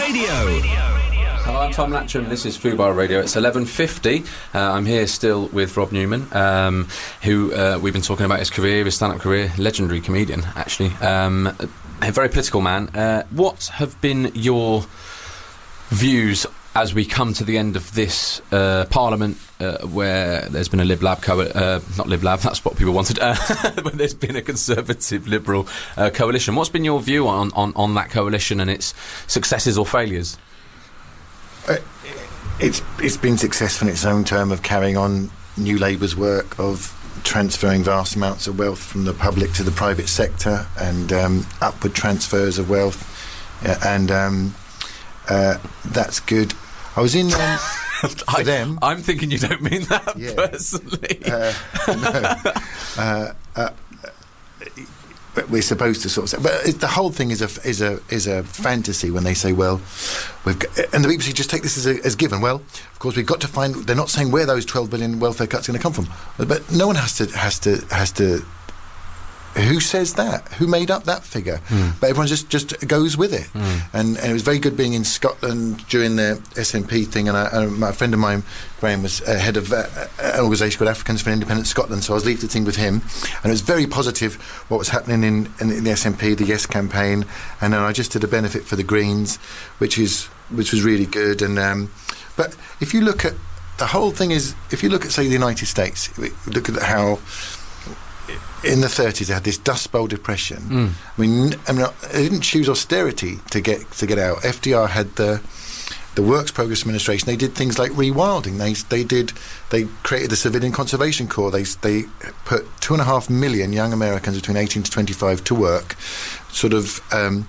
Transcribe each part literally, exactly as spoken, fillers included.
Radio. Hello, I'm Tom Latcham. This is Fubar Radio. It's eleven fifty. Uh, I'm here still with Rob Newman, um, who uh, we've been talking about his career, his stand-up career, legendary comedian, actually. Um, a very political man. Uh, what have been your views as we come to the end of this uh, Parliament, uh, where there's been a Lib Lab, co- uh, not Lib Lab, that's what people wanted, uh, but there's been a Conservative Liberal uh, coalition. What's been your view on, on, on that coalition and its successes or failures? Uh, it's it's been successful in its own term of carrying on New Labour's work of transferring vast amounts of wealth from the public to the private sector and um, upward transfers of wealth, uh, and um, uh, that's good. I was in um, for I, them. I'm thinking you don't mean that Yeah. personally. Uh, no. uh, uh, But we're supposed to sort of say, but it, the whole thing is a is a is a fantasy when they say, well, we've got, and the B B C just take this as a, as given. Well, of course we've got to find. They're not saying where those twelve billion welfare cuts are going to come from, but no one has to has to has to. Who says that? Who made up that figure? Mm. But everyone just, just goes with it. Mm. And, and it was very good being in Scotland during the S N P thing. And I, I, my friend of mine, Graham, was uh, head of uh, an organisation called Africans for Independent Scotland. So I was leafleting with him. And it was very positive what was happening in, in, in the S N P, the Yes campaign. And then I just did a benefit for the Greens, which is which was really good. And um, but if you look at the whole thing is, if you look at, say, the United States, look at how in the thirties they had this Dust Bowl depression. Mm. I mean, I mean, they didn't choose austerity to get to get out. F D R had the the Works Progress Administration. They did things like rewilding. They they did they created the Civilian Conservation Corps. They they put two and a half million young Americans between eighteen to twenty-five to work, sort of um,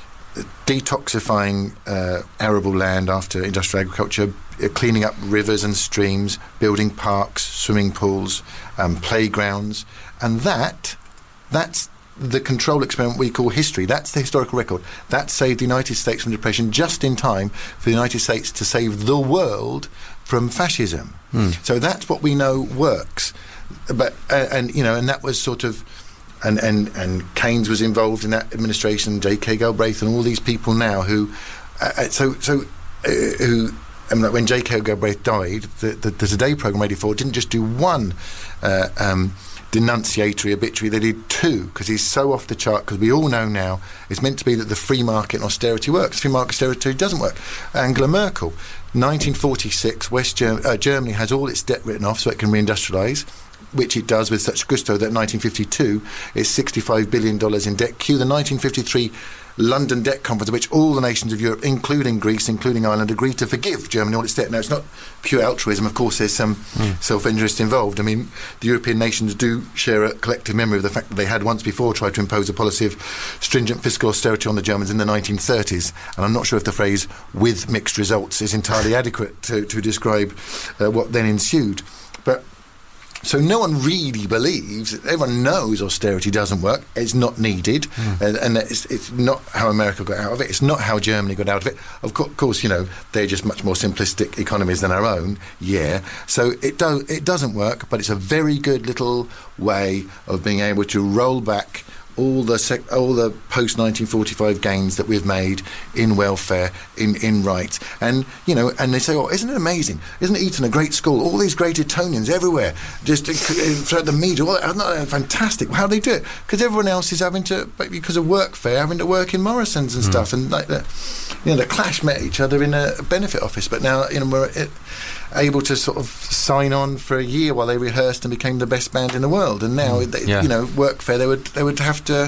detoxifying uh, arable land after industrial agriculture, uh, cleaning up rivers and streams, building parks, swimming pools, um, playgrounds. And that, that's the control experiment we call history. That's the historical record. That saved the United States from depression just in time for the United States to save the world from fascism. Mm. So that's what we know works. But uh, and you know, and that was sort of, and and and Keynes was involved in that administration. J K Galbraith and all these people now who, uh, so so uh, who. I mean, like when J K Galbraith died, the, the, the Today programme eighty-four didn't just do one uh, um, denunciatory obituary, they did two, because he's so off the chart, because we all know now it's meant to be that the free market and austerity works. Free market austerity doesn't work. Angela Merkel, nineteen forty-six, West Germ- uh, Germany has all its debt written off so it can reindustrialise, which it does with such gusto that nineteen fifty-two it's sixty-five billion dollars in debt. Cue the nineteen fifty-three London Debt Conference, at which all the nations of Europe, including Greece, including Ireland, agreed to forgive Germany all its debt. Now, it's not pure altruism. Of course, there's some mm. self-interest involved. I mean, the European nations do share a collective memory of the fact that they had once before tried to impose a policy of stringent fiscal austerity on the Germans in the nineteen thirties. And I'm not sure if the phrase "with mixed results" is entirely adequate to, to describe uh, what then ensued. But so no one really believes, everyone knows austerity doesn't work, it's not needed, mm. and, and it's, it's not how America got out of it, it's not how Germany got out of it. Of co- course, you know, they're just much more simplistic economies than our own, yeah. So it, do- it doesn't work, but it's a very good little way of being able to roll back all the sec- all the post nineteen forty-five gains that we've made in welfare, in, in rights. And, you know, and they say, oh, isn't it amazing? Isn't Eton a great school? All these great Etonians everywhere, just uh, throughout the media. Well, isn't that fantastic? How do they do it? Because everyone else is having to, because of workfare, having to work in Morrison's and mm. stuff. And, like, the, you know, the Clash met each other in a benefit office, but now, you know, we're it, able to sort of sign on for a year while they rehearsed and became the best band in the world. And now, mm. they, yeah. you know, workfare, they would they would have to.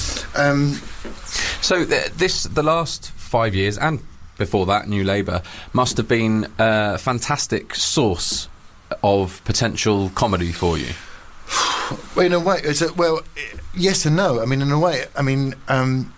Um, so th- this the last five years and before that, New Labour must have been a fantastic source of potential comedy for you. Well, in a way, it's a, well, yes and no. I mean, in a way, I mean, um,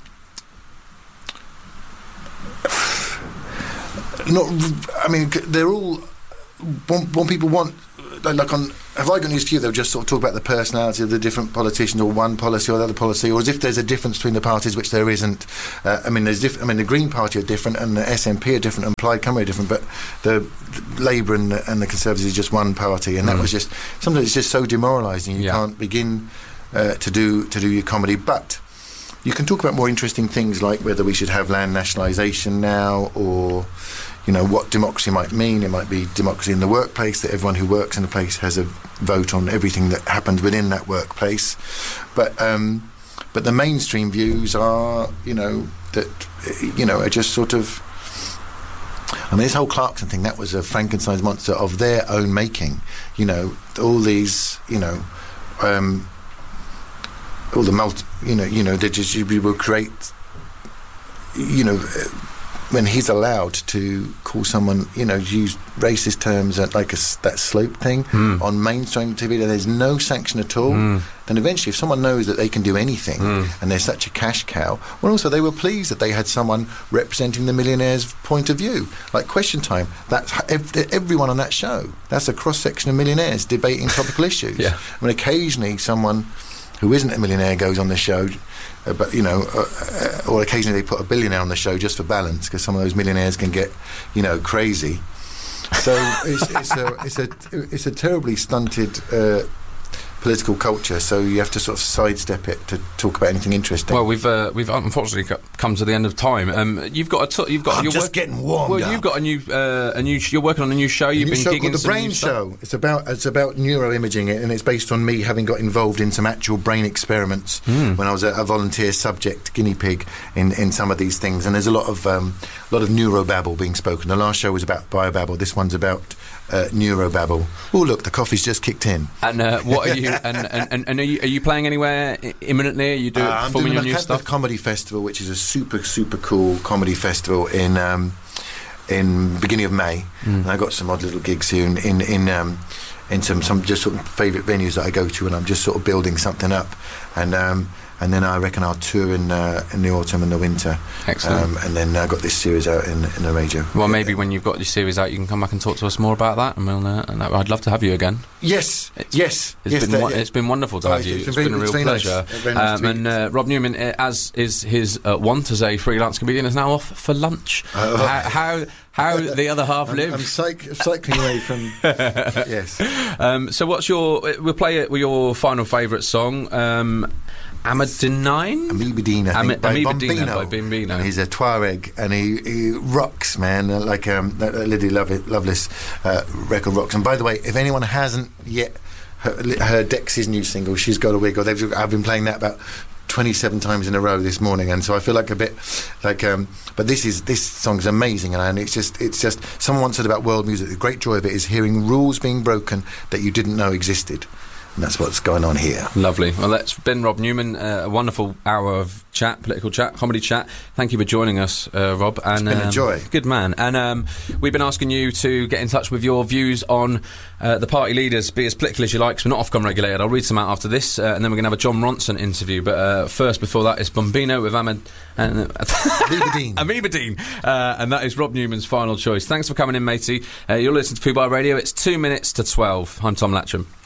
not. I mean, they're all. When, when people want, like on, have I got news for you? They'll just sort of talk about the personality of the different politicians, or one policy or the other policy, or as if there's a difference between the parties, which there isn't. Uh, I mean, there's diff- I mean, the Green Party are different, and the S N P are different, and Plaid Cymru are different. But the, the Labour and the, and the Conservatives is just one party, and mm. that was just sometimes it's just so demoralising. You yeah. can't begin uh, to do to do your comedy. But you can talk about more interesting things like whether we should have land nationalisation now, or you know what democracy might mean. It might be democracy in the workplace, that everyone who works in a place has a vote on everything that happens within that workplace. But um, but the mainstream views are, you know, that you know are just sort of. I mean, this whole Clarkson thing, that was a Frankenstein's monster of their own making. You know, all these, you know, um, all the multi, you know, you know, they just you will create, you know, when he's allowed to call someone, you know, use racist terms like a, that slope thing mm. on mainstream T V, and there's no sanction at all, mm. then eventually if someone knows that they can do anything mm. and they're such a cash cow, well, also they were pleased that they had someone representing the millionaire's point of view. Like Question Time, that's ev- everyone on that show. That's a cross-section of millionaires debating topical issues. Yeah. I mean, occasionally someone who isn't a millionaire goes on the show, uh, but you know, uh, uh, or occasionally they put a billionaire on the show just for balance, because some of those millionaires can get, you know, crazy. So it's, it's a it's a it's a terribly stunted uh, political culture. So you have to sort of sidestep it to talk about anything interesting. Well, we've uh, we've unfortunately co- come to the end of time. Um, you've got a t- you've got I'm you're just work- getting warmed Well, up. you've got a new uh, a new sh- you're working on a new show. You've a new been show gigging called The some Brain new stuff. Show. It's about it's about neuroimaging, and it's based on me having got involved in some actual brain experiments mm. when I was a, a volunteer subject guinea pig in, in some of these things. And there's a lot of um, a lot of neurobabble being spoken. The last show was about biobabble. This one's about uh, neurobabble. Oh, look, the coffee's just kicked in. And uh, what are you? And, and, and are you are you playing anywhere imminently? Are you do, uh, I'm filming doing your a new stuff? The Comedy Festival, which is a super super cool comedy festival in um, in beginning of May, mm. and I got some odd little gigs here in in, in um, in some, some just sort of favourite venues that I go to, and I'm just sort of building something up, and um, and then I reckon I'll tour in uh, in the autumn and the winter. Excellent. Um, and then I got this series out in, in the radio. Well, maybe when you've got your series out, you can come back and talk to us more about that, and we'll. Uh, and I'd love to have you again. Yes, it's, yes, it's yes. been That, wo- yeah. it's been wonderful to oh, have you. It's It's been, been a real very pleasure. Nice. Very nice um, and uh, Rob Newman, uh, as is his uh, want as a freelance comedian, is now off for lunch. Uh, how, how how the other half I'm, lives? I'm cyc- cycling away from. Yes. Um, so, what's your? We'll play it with your final favourite song. Um, Amadine? Amibidine, I Am- think, by Amibidine Bombino. by Bombino. And he's a Tuareg, and he, he rocks, man, uh, like um, that, that Lydia Love- Lovelace uh, record rocks. And by the way, if anyone hasn't yet heard, heard Dexy's new single, She's Got a Wig, or they've, I've been playing that about twenty-seven times in a row this morning, and so I feel like a bit like um but this is this song's amazing, and it's just it's just someone once said about world music, the great joy of it is hearing rules being broken that you didn't know existed. And that's what's going on here. Lovely. Well, that's been Rob Newman. Uh, a wonderful hour of chat, political chat, comedy chat. Thank you for joining us, uh, Rob. And, it's been um, a joy. Good man. And um, we've been asking you to get in touch with your views on uh, the party leaders. Be as political as you like, 'cause we're not Ofcom regulated. I'll read some out after this, uh, and then we're going to have a John Ronson interview. But uh, first, before that, is Bombino with Ahmed... Uh, Amibidine. Amibidine. Uh, and that is Rob Newman's final choice. Thanks for coming in, matey. Uh, you're listening to Fubar Radio. It's two minutes to twelve. I'm Tom Latcham.